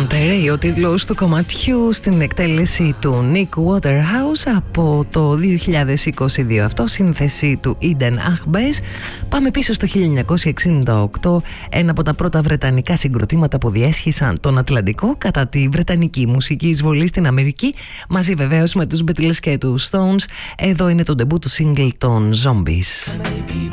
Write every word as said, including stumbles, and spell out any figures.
Monterey, ο τίτλος του κομματιού, στην εκτέλεση του Nick Waterhouse από το δύο χιλιάδες είκοσι δύο. Αυτό σύνθεση του Eden Achbez. Πάμε πίσω στο χίλια εννιακόσια εξήντα οκτώ, ένα από τα πρώτα βρετανικά συγκροτήματα που διέσχισαν τον Ατλαντικό κατά τη βρετανική μουσική εισβολή στην Αμερική, μαζί βεβαίως με τους Beatles και τους Stones. Εδώ είναι το debut του single των Zombies.